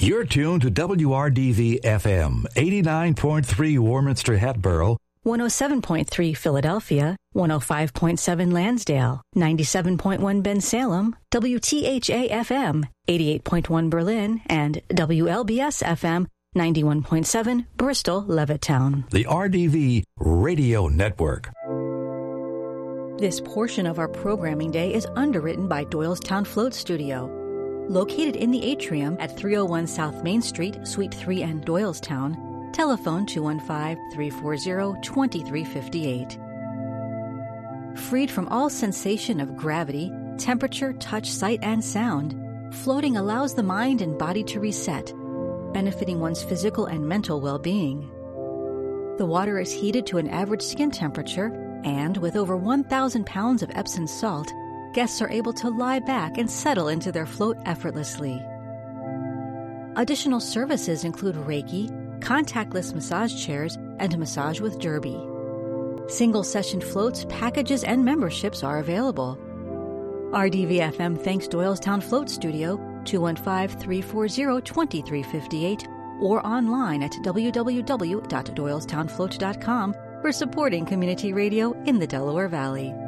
You're tuned to WRDV FM, 89.3 Warminster Hatboro, 107.3 Philadelphia, 105.7 Lansdale, 97.1 Bensalem, WTHA FM, 88.1 Berlin, and WLBS FM, 91.7 Bristol, Levittown. the RDV Radio Network. This portion of our programming day is underwritten by Doylestown Float Studio. Located in the atrium at 301 South Main Street, Suite 3N, Doylestown, telephone 215-340-2358. Freed from all sensation of gravity, temperature, touch, sight, and sound, floating allows the mind and body to reset, benefiting one's physical and mental well-being. The water is heated to an average skin temperature, and with over 1,000 pounds of Epsom salt, guests are able to lie back and settle into their float effortlessly. Additional services include Reiki, contactless massage chairs, and a massage with Derby. Single-session floats, packages, and memberships are available. RDV-FM thanks Doylestown Float Studio, 215-340-2358, or online at www.doylestownfloat.com for supporting community radio in the Delaware Valley.